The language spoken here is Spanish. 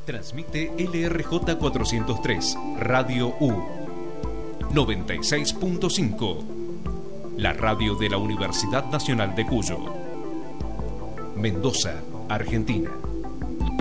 Transmite LRJ 403, Radio U 96.5, la radio de la Universidad Nacional de Cuyo, Mendoza, Argentina.